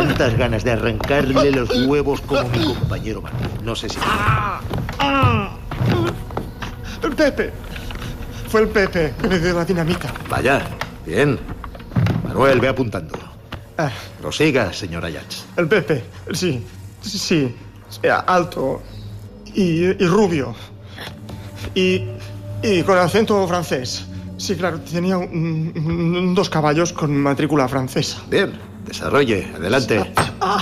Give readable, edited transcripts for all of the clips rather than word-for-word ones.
tantas ganas de arrancarle los huevos como mi compañero Manuel. No sé si... El Pepe. Fue el Pepe que me dio la dinamita. Vaya, bien. Manuel, ve apuntando. Prosiga, señor Ayats. El Pepe, sí. Alto y rubio. Y con acento francés. Sí, claro, tenía 2 caballos con matrícula francesa. Bien, desarrolle, adelante.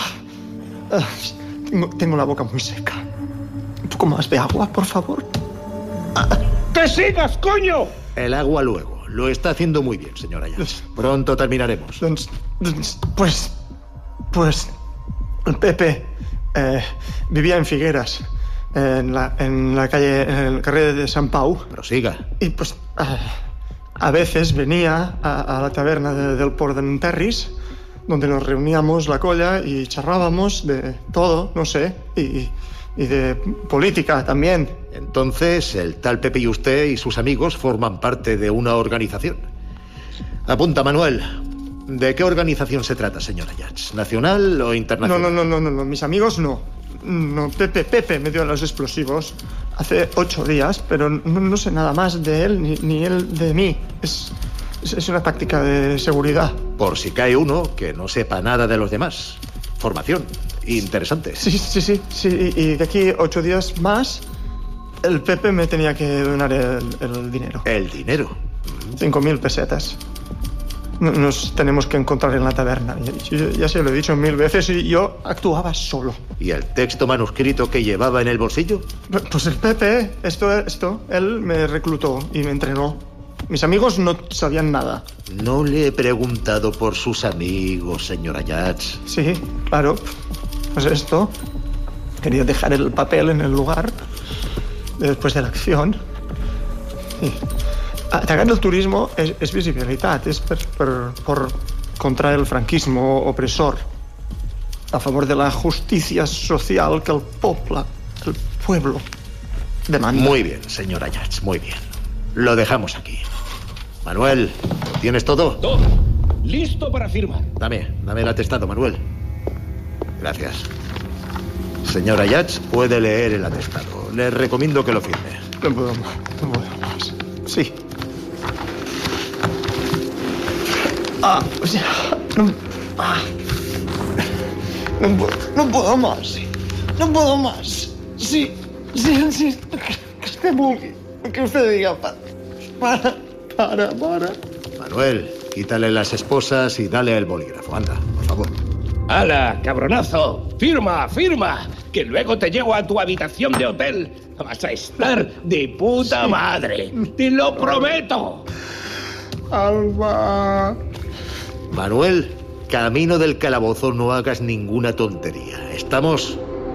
Tengo la boca muy seca. Un poco más de agua, por favor. ¡Que sigas, coño! El agua luego. Lo está haciendo muy bien, señor Ayats. Pronto terminaremos. Pues... El Pepe vivía en Figueras, en la calle, en el carrer de Sant Pau. Prosiga. Y pues a veces venía a la taberna del Port d'en Terris, donde nos reuníamos la colla y charlábamos de todo, no sé, y de política también. Entonces, el tal Pepe y usted y sus amigos forman parte de una organización. Apunta, Manuel. ¿De qué organización se trata, señor Ayats? ¿Nacional o internacional? No, mis amigos no. No, Pepe me dio los explosivos hace 8 días, pero no sé nada más de él ni él de mí. Es una táctica de seguridad. Por si cae uno que no sepa nada de los demás. Formación. Interesante. Sí. Y de aquí 8 días más, el Pepe me tenía que donar el dinero. ¿El dinero? 5.000 pesetas. Nos tenemos que encontrar en la taberna. Ya se lo he dicho 1000 veces y yo actuaba solo. ¿Y el texto manuscrito que llevaba en el bolsillo? Pues el Pepe, él me reclutó y me entrenó. Mis amigos no sabían nada. No le he preguntado por sus amigos, señor Ayats. Sí, claro. Pues esto. Quería dejar el papel en el lugar después de la acción. Sí. Atacar el turismo és visibilitat, és per contra el franquismo opresor, a favor de la justicia social que el pueblo demanda. Muy bien, señor Ayats, muy bien. Lo dejamos aquí. Manuel, ¿tienes todo? Todo. Listo para firmar. Dame el atestado, Manuel. Gracias. Señor Ayats, puede leer el atestado. Le recomiendo que lo firme. No puedo más. Sí. No puedo más. No puedo más. Sí. Que usted vulgui. Que usted diga, para. Manuel, quítale las esposas y dale el bolígrafo. Anda, por favor. ¡Hala, cabronazo! ¡Firma! Que luego te llevo a tu habitación de hotel. Vas a estar de puta madre. ¡Te lo prometo! Alba. Manuel, camino del calabozo, no hagas ninguna tontería. ¿Estamos?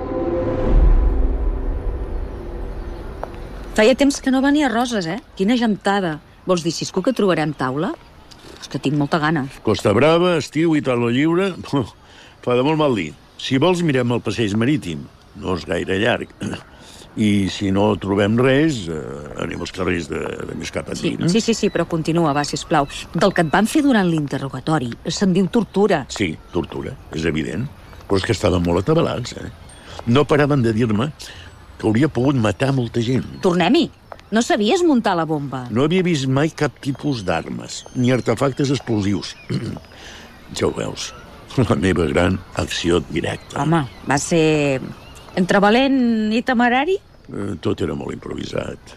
Feia temps que no venia Roses, Quina gentada. Vols dir, Cisco, que trobarem taula? És que tinc molta gana. Costa Brava, estiu i taula lliure... Fa de molt mal dir. Si vols, mirem el passeig marítim. No és gaire llarg. I si no trobem res, anem als carrers de més cap endins. Sí, però continua, va, sisplau. Del que et van fer durant l'interrogatori se'n diu tortura. Sí, tortura, és evident. Però és que estaven molt atabalats, No paraven de dir-me que hauria pogut matar molta gent. Tornem-hi. No sabies muntar la bomba. No havia vist mai cap tipus d'armes, ni artefactes explosius. Ja ho veus, la meva gran acció directa. Home, va ser entre valent i temerari? Tot era molt improvisat.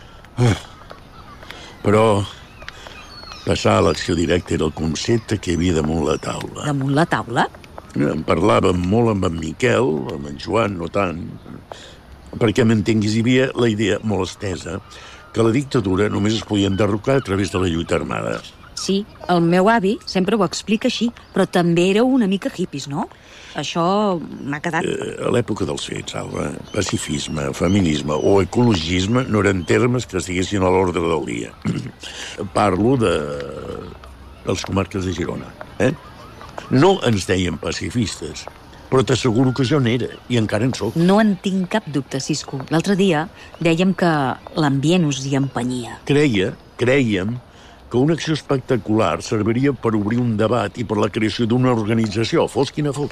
Però passar a l'acció directa era el concepte que hi havia damunt la taula. Damunt la taula? En parlàvem molt amb en Miquel, amb en Joan no tant, perquè m'entenguis, hi havia la idea molt estesa que la dictadura només es podia enderrocar a través de la lluita armada. Sí, el meu avi sempre ho explica així, però també era una mica hippies, no? Això m'ha quedat... A l'època dels fets, Alba, pacifisme, feminisme o ecologisme no eren termes que estiguessin a l'ordre del dia. Parlo de les comarques de Girona, No ens deien pacifistes, però t'asseguro que jo n'era, i encara en soc. No en tinc cap dubte, Cisco. L'altre dia dèiem que l'ambient us hi empenyia. Crèiem que una acció espectacular serviria per obrir un debat i per la creació d'una organització, fos quina fos.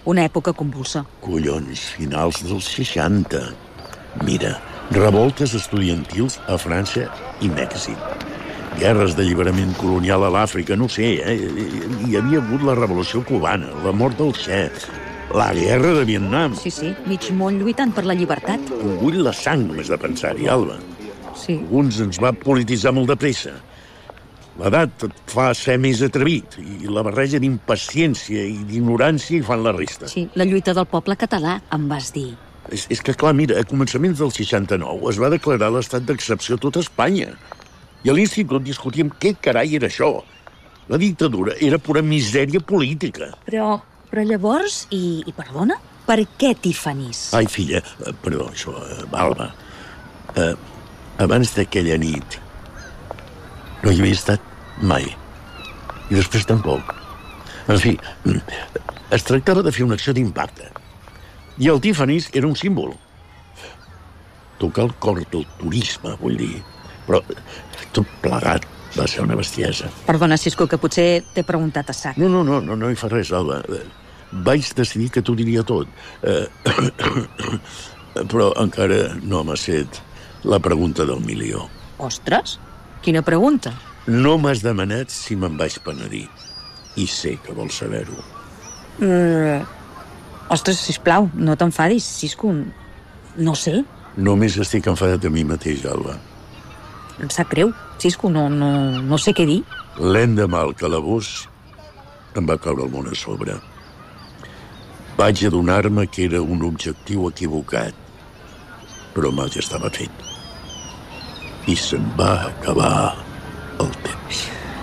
una època convulsa. Collons, finals dels 60. Mira, revoltes estudiantils a França i Mèxic. Guerres d'alliberament colonial a l'Àfrica, no sé, Hi havia hagut la revolució cubana, la mort del Che, la guerra de Vietnam. Sí, mig món lluitant per la llibertat. Em bull la sang més de pensar-hi, Alba. Sí. Alguns ens va polititzar molt de pressa. L'edat et fa ser més atrevit i la barreja d'impaciència i d'ignorància hi fan la resta. Sí, la lluita del poble català, em vas dir. És que, clar, mira, a començaments del 69 es va declarar l'estat d'excepció a tot Espanya. I a l'institut discutíem què carai era això. La dictadura era pura misèria política. Però llavors, i perdona, per què Tiffany's? Ai, filla, perdó, això, Alba. Abans d'aquella nit no hi havia estat mai. I després tampoc. En fi, es tractava de fer una acció d'impacte. I el Tiffany's era un símbol. Tocar el cor del turisme, vull dir. Però tot plegat va ser una bestiesa. Perdona, Cisco, que potser t'he preguntat a sac. No hi fa res, Alba. Vaig decidir que t'ho diria tot. Però encara no m'ha set la pregunta del milió. Ostres, quina pregunta? No m'has demanat si me'n vaig penedir. I sé que vols saber-ho. Ostres, sisplau, no t'enfadis, Cisco. No sé. Només estic enfadat a mi mateix, Alba. Em sap greu, Cisco, no sé què dir. L'endemà al calabós em va caure el món a sobre. Vaig adonar-me que era un objectiu equivocat, però mal ja estava fet. I se'n va acabar el temps.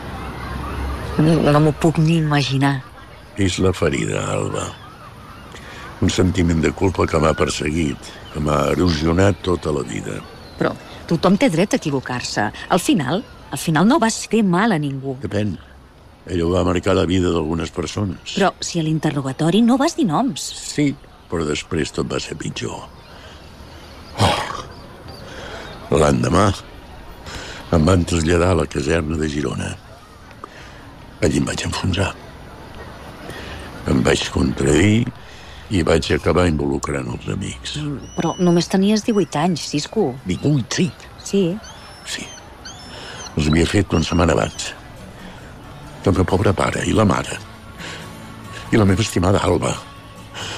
No m'ho puc ni imaginar. És la ferida, Alba. Un sentiment de culpa que m'ha perseguit, que m'ha erosionat tota la vida. Però tothom té dret a equivocar-se. Al final no vas fer mal a ningú. Depèn. Allò va marcar la vida d'algunes persones. Però si a l'interrogatori no vas dir noms. Sí, però després tot va ser pitjor. L'endemà em van traslladar a la caserna de Girona. Allí em vaig enfonsar. Em vaig contradir i vaig acabar involucrant els amics. Però només tenies 18 anys, Cisco. 18, sí. Sí. Sí. Els havia fet una setmana abans. El meu pobre pare i la mare. I la meva estimada Alba.